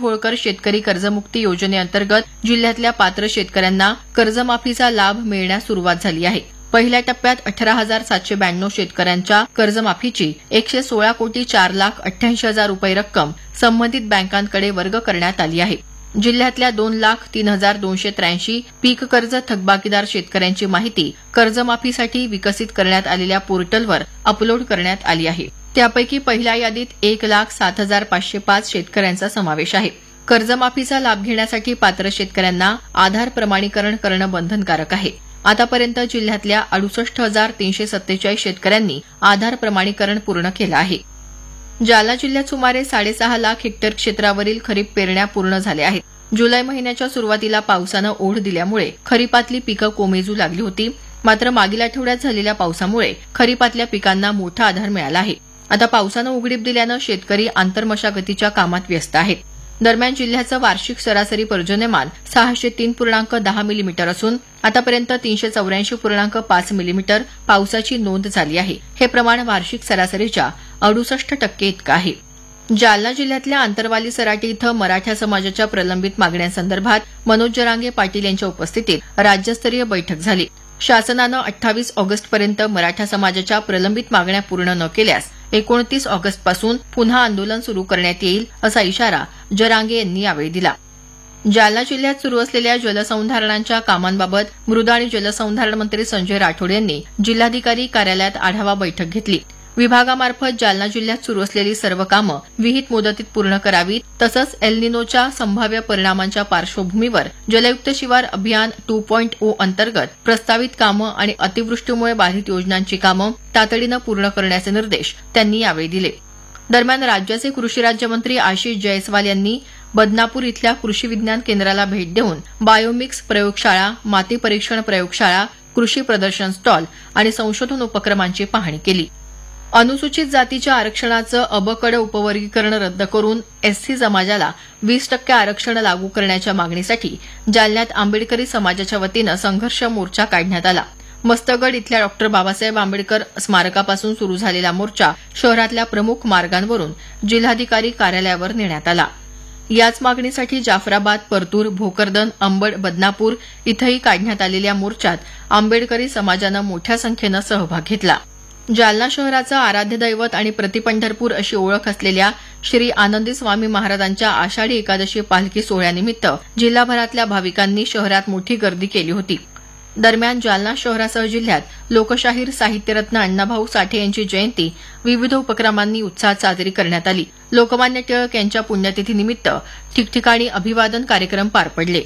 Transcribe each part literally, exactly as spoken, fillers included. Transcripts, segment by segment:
होळकर शेतकरी कर्जमुक्ती योजनेअंतर्गत जिल्ह्यातल्या पात्र शेतकऱ्यांना कर्जमाफीचा लाभ मिळण्यास सुरुवात झाली आहे. पहिल्या टप्प्यात अठरा हजार सातशे ब्याण्णव शेतकऱ्यांच्या कर्जमाफीची एकशे सोळा कोटी चार लाख अठ्ठ्याऐंशी हजार रुपये रक्कम संबंधित बँकांकडे वर्ग करण्यात आली आहे. जिल्ह्यातल्या दोन लाख तीन हजार दोनशे त्र्याऐंशी पीक कर्ज थकबाकीदार शेतकऱ्यांची माहिती कर्जमाफीसाठी विकसित करण्यात आलेल्या पोर्टलवर अपलोड करण्यात आली आहे. त्यापैकी पहिल्या यादीत एक लाख सात हजार पाचशे पाच शेतकऱ्यांचा समावेश आहे. कर्जमाफीचा लाभ घेण्यासाठी पात्र शेतकऱ्यांना आधार प्रमाणीकरण करणं बंधनकारक आहे. आतापर्यंत जिल्ह्यातल्या अडुसष्ट हजार तीनशे सत्तेचाळीस शेतकऱ्यांनी आधार प्रमाणीकरण पूर्ण केलं आहे. जालना जिल्ह्यात सुमारे साडेसहा लाख हेक्टर क्षेत्रावरील खरीप पेरण्या पूर्ण झाल्या आहेत. जुलै महिन्याच्या सुरुवातीला पावसानं ओढ दिल्यामुळे खरीपातली पिकं कोमेजू लागली होती. मात्र मागील आठवड्यात झालेल्या पावसामुळे खरीपातल्या पिकांना मोठा आधार मिळाला आहे. आता पावसानं उघडीप दिल्यानं शेतकरी आंतरमशागतीच्या कामात व्यस्त आहेत. दरम्यान जिल्ह्याचं वार्षिक सरासरी पर्जन्यमान सहाशे तीन पूर्णांक दहा मिलीमीटर असून आतापर्यंत तीनशे चौऱ्याऐंशी पूर्णांक पाच मिलीमीटर पावसाची नोंद झाली आहे. हे प्रमाण वार्षिक सरासरीच्या अडुसष्ट टक्के इतकं आहे. जालना जिल्ह्यातल्या आंतरवाली सराटी इथं मराठा समाजाच्या प्रलंबित मागण्यांसंदर्भात मनोज जरांगे पाटील यांच्या उपस्थितीत राज्यस्तरीय बैठक झाली. शासनानं अठ्ठावीस ऑगस्टपर्यंत मराठा समाजाच्या प्रलंबित मागण्या पूर्ण न केल्यास एकोणतीस ऑगस्टपासून पुन्हा आंदोलन सुरू करण्यात येईल असा इशारा जरांगे यांनी यावेळी दिला. जालना जिल्ह्यात सुरू असलेल्या जलसंधारणांच्या कामांबाबत मृद आणि जलसंधारण मंत्री संजय राठोड यांनी जिल्हाधिकारी कार्यालयात आढावा बैठक घेतली. विभागामार्फत जालना जिल्ह्यात सुरू असलेली सर्व कामं विहित मुदतीत पूर्ण करावीत, तसंच एल निनोच्या संभाव्य परिणामांच्या पार्श्वभूमीवर जलयुक्त शिवार अभियान टू पॉईंट ओ अंतर्गत प्रस्तावित कामं आणि अतिवृष्टीमुळे बाधित योजनांची कामं तातडीनं पूर्ण करण्याचे निर्देश त्यांनी यावेळी दिले. दरम्यान राज्याचे कृषी राज्यमंत्री आशिष जयस्वाल यांनी बदनापूर इथल्या कृषी विज्ञान केंद्राला भेट देऊन बायोमिक्स प्रयोगशाळा, माती परीक्षण प्रयोगशाळा, कृषी प्रदर्शन स्टॉल आणि संशोधन उपक्रमांची पाहणी केली. अनुसूचित जातीच्या आरक्षणाचं अबकडं उपवर्गीकरण रद्द करून एससी समाजाला वीस टक्के आरक्षण लागू करण्याच्या मागणीसाठी जालन्यात आंबेडकरी समाजाच्या वतीनं संघर्ष मोर्चा काढण्यात आला. मस्तगड इथल्या डॉक्टर बाबासाहेब आंबेडकर स्मारकापासून सुरू झालेला मोर्चा शहरातल्या प्रमुख मार्गांवरून जिल्हाधिकारी कार्यालयावर नेण्यात आला. याच मागणीसाठी जाफराबाद, परतूर, भोकरदन, अंबड, बदनापूर इथंही काढण्यात आलेल्या मोर्चात आंबेडकरी समाजानं मोठ्या संख्येनं सहभाग घेतला. जालना शहराचं आराध्य दैवत आणि प्रतिपंढरपूर अशी ओळख असलेल्या श्री आनंदी स्वामी महाराजांच्या आषाढी एकादशी पालखी सोहळ्यानिमित्त जिल्हाभरातल्या भाविकांनी शहरात मोठी गर्दी केली होती. दरम्यान जालना शहरासह जिल्ह्यात लोकशाहीर साहित्यरत्न अण्णाभाऊ साठे यांची जयंती विविध उपक्रमांनी उत्साहात साजरी करण्यात आली. लोकमान्य टिळक यांच्या पुण्यतिथीनिमित्त ठिकठिकाणी अभिवादन कार्यक्रम पार पडले.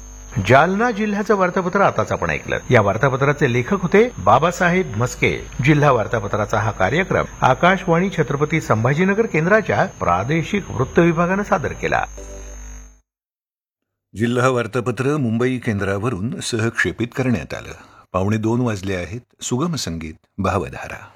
जालना जिल्ह्याचं वार्तापत्र आताच आपण ऐकलं. या वार्तापत्राचे लेखक होते बाबासाहेब म्हस्के. जिल्हा वार्तापत्राचा हा कार्यक्रम आकाशवाणी छत्रपती संभाजीनगर केंद्राच्या प्रादेशिक वृत्त विभागानं सादर केला. जिल्हा वार्तापत्र मुंबई केंद्रावरून सहक्षेपित करण्यात आलं. पावणे दोन वाजले आहेत. सुगम संगीत भावधारा.